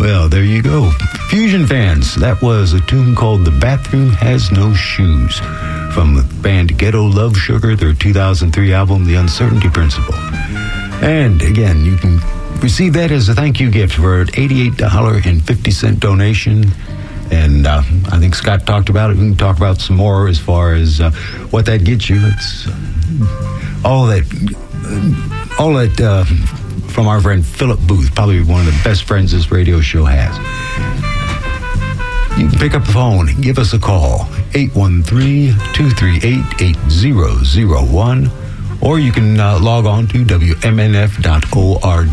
Well, there you go. Fusion fans, that was a tune called The Bathroom Has No Shoes from the band Ghetto Love Sugar, their 2003 album, The Uncertainty Principle. And again, you can receive that as a thank you gift for an $88.50 donation. And I think Scott talked about it. We can talk about some more as far as what that gets you. It's all that from our friend Philip Booth, probably one of the best friends this radio show has. You can pick up the phone and give us a call, 813-238-8001, or you can log on to WMNF.org.